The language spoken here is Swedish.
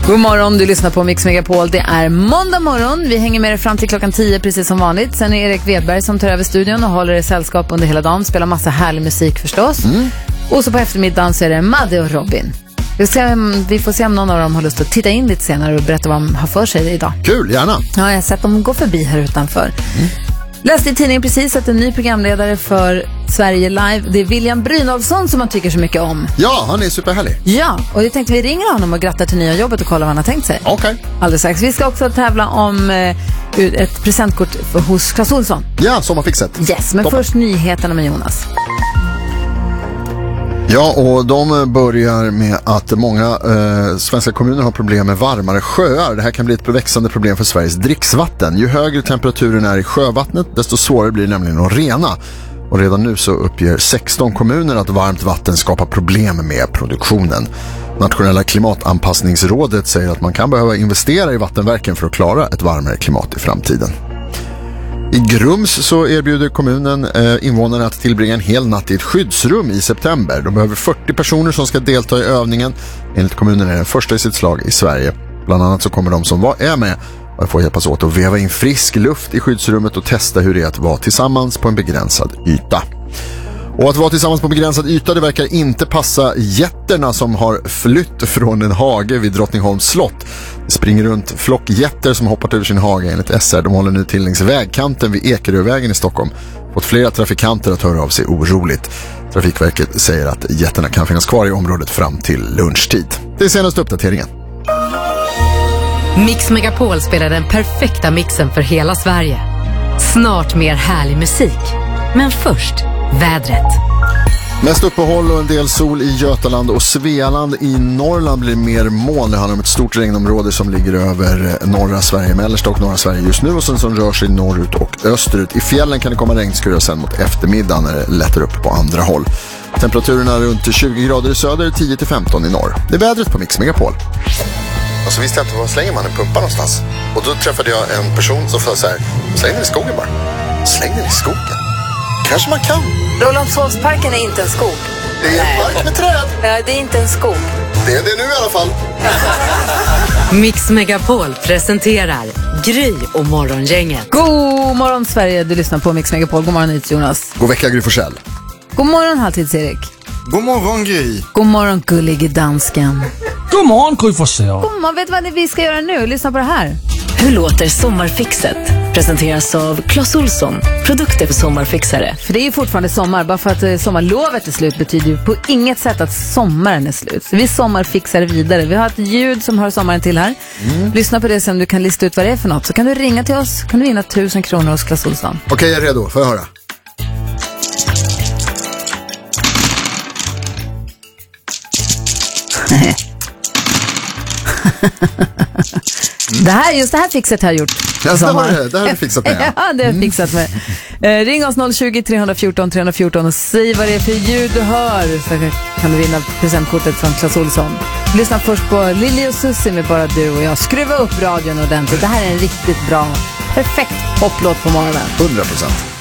God morgon, du lyssnar på Mix Megapol. Det är måndag morgon. Vi hänger med dig fram till klockan 10 precis som vanligt. Sen är Erik Wedberg som tar över studion och håller i sällskap under hela dagen. Spelar massa härlig musik förstås. Och så på eftermiddagen så är det Madde och Robin. Vi får se om någon av dem har lust att titta in lite senare och berätta vad de har för sig idag. Kul, gärna. Ja, jag har sett dem gå förbi här utanför. Läste i tidningen precis att en ny programledare för Sverige Live, det är William Brynolfsson som man tycker så mycket om. Ja, han är superhärlig. Ja, och jag tänkte vi ringer honom och grattar till nya jobbet och kollar vad han har tänkt sig. Okej. Alldeles strax. Vi ska också tävla om ett presentkort hos Clas Ohlson. Ja, sommarfixet. Yes, men först nyheterna med Jonas. Ja, och de börjar med att många svenska kommuner har problem med varmare sjöar. Det här kan bli ett växande problem för Sveriges dricksvatten. Ju högre temperaturen är i sjövattnet, desto svårare blir det nämligen att rena. Och redan nu så uppger 16 kommuner att varmt vatten skapar problem med produktionen. Nationella klimatanpassningsrådet säger att man kan behöva investera i vattenverken för att klara ett varmare klimat i framtiden. I Grums så erbjuder kommunen invånarna att tillbringa en hel natt i ett skyddsrum i september. De behöver 40 personer som ska delta i övningen. Enligt kommunen är den första i sitt slag i Sverige. Bland annat så kommer de som är med att få hjälpas åt att veva in frisk luft i skyddsrummet och testa hur det är att vara tillsammans på en begränsad yta. Och att vara tillsammans på begränsad yta, det verkar inte passa jätterna som har flytt från en hage vid Drottningholms slott. Det springer runt flockjätter som hoppat ur sin hage enligt SR. De håller nu till längs vägkanten vid Ekerövägen i Stockholm. Fått flera trafikanter att höra av sig oroligt. Trafikverket säger att jätterna kan finnas kvar i området fram till lunchtid. Det är senaste uppdateringen. Mix Megapol spelar den perfekta mixen för hela Sverige. Snart mer härlig musik. Men först vädret. Mest uppehåll och en del sol i Götaland och Svealand. I Norrland blir mer moln. Det handlar om ett stort regnområde som ligger över norra Sverige, mellersta och norra Sverige just nu och sen som rör sig norrut och österut. I fjällen kan det komma regnskurar sen mot eftermiddagen när det lättar upp på andra håll. Temperaturerna runt 20 grader i söder, 10-15 i norr. Det är vädret på Mix Megapol. Och så visste jag inte var slänger man en pumpa någonstans. Och då träffade jag en person som sa så här: släng den i skogen bara. Släng den i skogen. Kanske man kan. Rålambshovsparken är inte en skog. Det är en park med träd. Nej, det är inte en skog. Det är det nu i alla fall. Mix Megapol presenterar Gry och Morgongänget. God morgon Sverige, du lyssnar på Mix Megapol. God morgon Jonas. God vecka Gry Forssell. God morgon Halvtids-Erik. God morgon Gry. God morgon gullige dansken. God morgon Gry Forssell. God morgon, vet du vad vi ska göra nu? Lyssna på det här. Hur låter sommarfixet? Presenteras av Clas Ohlson. Produkter för sommarfixare. För det är ju fortfarande sommar. Bara för att sommarlovet är slut betyder ju på inget sätt att sommaren är slut. Så vi sommarfixar vidare. Vi har ett ljud som hör sommaren till här. Lyssna på det sen du kan lista ut vad det är för något. Så kan du ringa till oss. Kan du vinna 1000 kronor hos Clas Ohlson. Okej, jag är redo. Får jag höra? Just det här fixet har jag gjort. Ja, det har du fixat med. Ja, det har jag fixat med. Ring oss 020-314-314 och säg vad det är för ljud du hör. Så kan du vinna presentkortet från Clas Ohlson. Lyssna först på Lili och Susie med Bara du och jag. Skruva upp radion ordentligt. Det här är en riktigt bra, perfekt poplåt på morgonen. 100%.